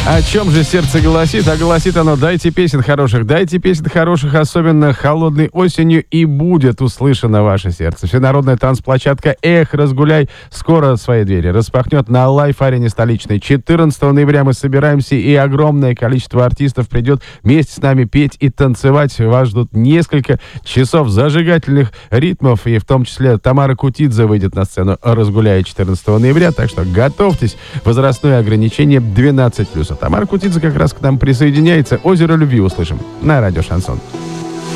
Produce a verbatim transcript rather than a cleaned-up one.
О чем же сердце голосит? А голосит оно: дайте песен хороших, дайте песен хороших, особенно холодной осенью, и будет услышано ваше сердце. Всенародная танцплощадка «Эх, разгуляй» скоро свои двери распахнет на Лайф-арене столичной. четырнадцатого ноября мы собираемся, и огромное количество артистов придет вместе с нами петь и танцевать. Вас ждут несколько часов зажигательных ритмов, и в том числе Тамара Кутидзе выйдет на сцену «Разгуляй» четырнадцатого ноября, так что готовьтесь. Возрастное ограничение двенадцать плюс. Тамара Кутидзе как раз к нам присоединяется. «Озеро любви» услышим на радио «Шансон».